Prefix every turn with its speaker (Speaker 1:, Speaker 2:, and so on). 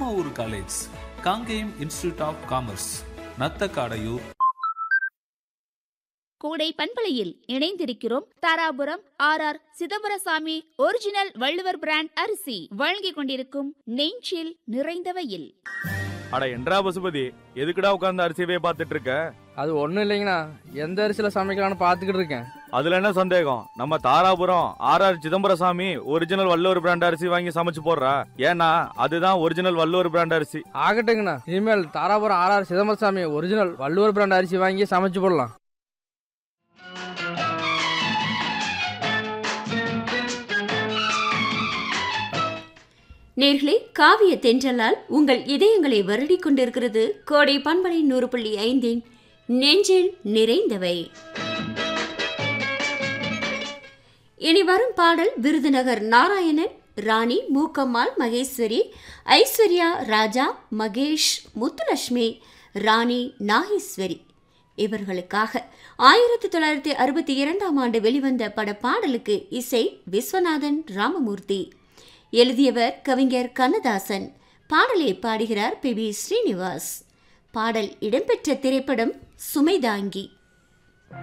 Speaker 1: நம்ம ஊர் college Kangeyam institute of commerce Nathakadaiyur.
Speaker 2: கூடை பண்பலையில் இணைந்திருக்கிறோம். Dharapuram RR Chidambarasamy original Valluvar brand அரிசி வழங்கிக் கொண்டிருக்கும் நெஞ்சில் நிறைந்தவையில்.
Speaker 3: அட என்றா பசுபதி, எதுக்குடா உட்கார்ந்து அரிசியவே பார்த்துட்டு இருக்க?
Speaker 4: அது ஒண்ணும் இல்லைங்கண்ணா, எந்த அரிசியில சமைக்கலாம்னு பாத்துக்கிட்டு இருக்கேன்.
Speaker 3: அதுல என்ன சந்தேகம்? நம்ம Dharapuram RR Chidambarasamy original Valluvar brand அரிசி வாங்கி சமைச்சு போடுறா. ஏன்னா அதுதான் ஒரிஜினல் வள்ளுவர் பிராண்ட் அரிசி.
Speaker 4: ஆகட்டுங்கண்ணா, இனிமேல் Dharapuram RR Chidambarasamy original Valluvar brand அரிசி வாங்கி சமைச்சு போடலாம்.
Speaker 5: நேர்களே, காவிய தென்றலால் உங்கள் இதயங்களை வருடிக் கொண்டிருக்கிறது கோடை பண்பலை 100.5 நெஞ்சில் நிறைந்தவை. இனி வரும் பாடல் விருதுநகர் நாராயணன், ராணி, மூக்கம்மாள், மகேஸ்வரி, ஐஸ்வர்யா, ராஜா, மகேஷ், முத்துலட்சுமி, ராணி, நாகேஸ்வரி இவர்களுக்காக 1962 ஆண்டு வெளிவந்த பட பாடலுக்கு இசை விஸ்வநாதன் ராமமூர்த்தி. எழுதியவர் கவிஞர் கண்ணதாசன். பாடலை பாடுகிறார் PB ஸ்ரீனிவாஸ். பாடல் இடம்பெற்ற திரைப்படம் சுமைதாங்கி.